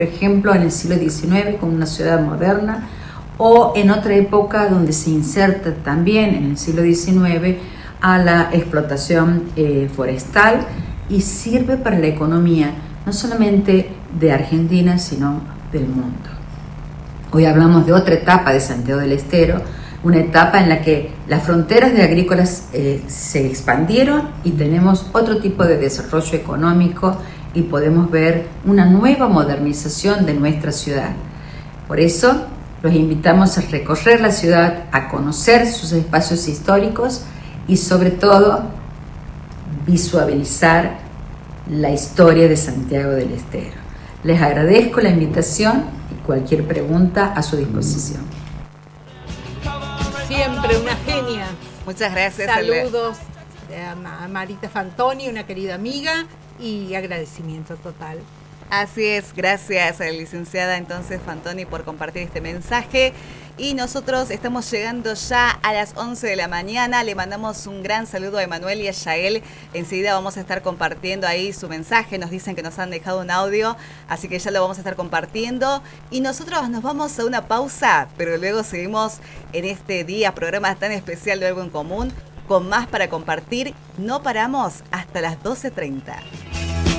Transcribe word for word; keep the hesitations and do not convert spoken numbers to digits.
Por ejemplo, en el siglo diecinueve como una ciudad moderna, o en otra época donde se inserta también en el siglo diecinueve a la explotación eh, forestal y sirve para la economía no solamente de Argentina, sino del mundo. Hoy hablamos de otra etapa de Santiago del Estero, una etapa en la que las fronteras de agrícolas eh, se expandieron y tenemos otro tipo de desarrollo económico y podemos ver una nueva modernización de nuestra ciudad. Por eso los invitamos a recorrer la ciudad, a conocer sus espacios históricos y sobre todo visualizar la historia de Santiago del Estero. Les agradezco la invitación y cualquier pregunta a su disposición. Siempre una genia. Muchas gracias. Saludos a Marita Fantoni, una querida amiga, y agradecimiento total. Así es, gracias a la licenciada entonces Fantoni por compartir este mensaje. Y nosotros estamos llegando ya a las once de la mañana. Le mandamos un gran saludo a Emanuel y a Yael. Enseguida vamos a estar compartiendo ahí su mensaje. Nos dicen que nos han dejado un audio, así que ya lo vamos a estar compartiendo. Y nosotros nos vamos a una pausa, pero luego seguimos en este día, programa tan especial de Algo en Común, con más para compartir. No paramos hasta las doce treinta.